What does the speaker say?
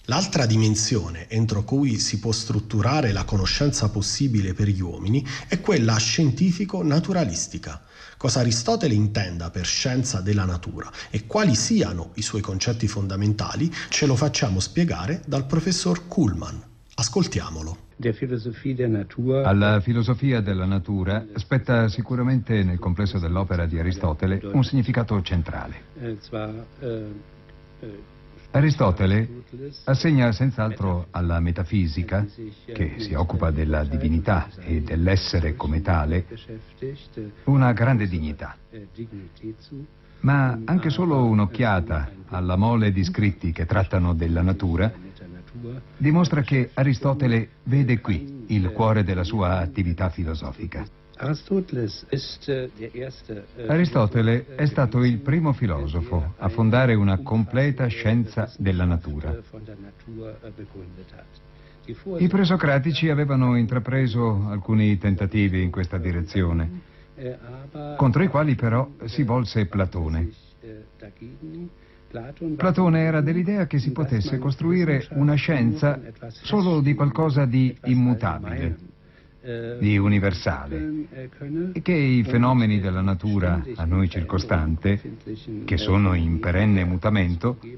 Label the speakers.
Speaker 1: L'altra dimensione entro cui si può strutturare la conoscenza possibile per gli uomini è quella scientifico-naturalistica. Cosa Aristotele intenda per scienza della natura e quali siano i suoi concetti fondamentali ce lo facciamo spiegare dal professor Kuhlmann. Ascoltiamolo.
Speaker 2: Alla filosofia della natura spetta sicuramente nel complesso dell'opera di Aristotele un significato centrale. Aristotele assegna senz'altro alla metafisica, che si occupa della divinità e dell'essere come tale, una grande dignità. Ma anche solo un'occhiata alla mole di scritti che trattano della natura dimostra che Aristotele vede qui il cuore della sua attività filosofica. Aristotele è stato il primo filosofo a fondare una completa scienza della natura. I presocratici avevano intrapreso alcuni tentativi in questa direzione, contro i quali però si volse Platone. Platone era dell'idea che si potesse costruire una scienza solo di qualcosa di immutabile, di universale, e che i fenomeni della natura a noi circostante, che sono in perenne mutamento,